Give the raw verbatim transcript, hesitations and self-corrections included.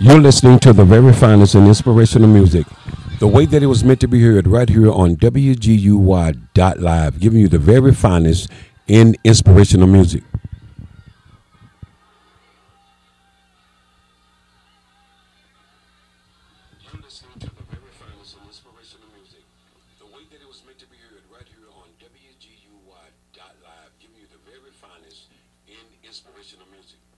You're listening to the very finest in inspirational music, the way that it was meant to be heard right here on W G U Y dot live, giving you the very finest in inspirational music. You're listening to the very finest in inspirational music, the way that it was meant to be heard right here on W G U Y dot live, giving you the very finest in inspirational music.